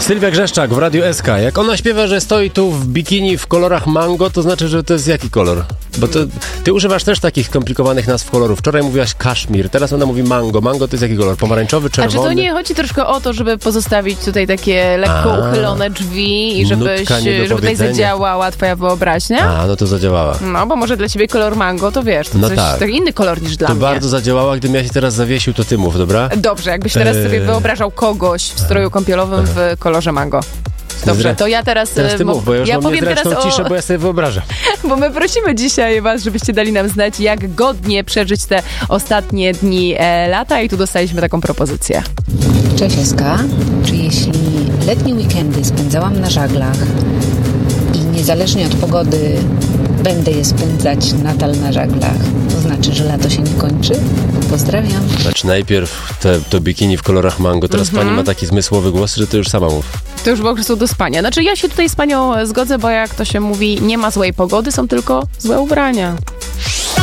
Sylwia Grzeszczak w Radiu SK. Jak ona śpiewa, że stoi tu w bikini w kolorach mango, to znaczy, że to jest jaki kolor? Bo to, ty używasz też takich skomplikowanych nazw kolorów. Wczoraj mówiłaś kaszmir, teraz ona mówi mango. Mango to jest jaki kolor? Pomarańczowy, czerwony? A czy to nie chodzi troszkę o to, żeby pozostawić tutaj takie lekko uchylone drzwi i żeby tutaj zadziałała twoja wyobraźnia? No to zadziałała. No, bo może dla ciebie kolor mango, to wiesz, to tak inny kolor niż dla mnie. To bardzo zadziałała, gdybym ja się teraz zawiesił, to ty mów, dobra? Dobrze, jakbyś teraz sobie wyobrażał kogoś w stroju kąpielowym w kolorze mango. Dobrze, to ja teraz ty mów, bo ja już mam niezręczną ciszę, bo ja sobie wyobrażam. Bo my prosimy dzisiaj was, żebyście dali nam znać, jak godnie przeżyć te ostatnie dni lata i tu dostaliśmy taką propozycję. Cześć SK, czy jeśli letnie weekendy spędzałam na żaglach i niezależnie od pogody będę je spędzać nadal na żaglach, to znaczy, że lato się nie kończy? Pozdrawiam. Znaczy najpierw to bikini w kolorach mango, teraz pani ma taki zmysłowy głos, że to już sama mów. To już po prostu do spania. Znaczy ja się tutaj z panią zgodzę, bo jak to się mówi, nie ma złej pogody, są tylko złe ubrania.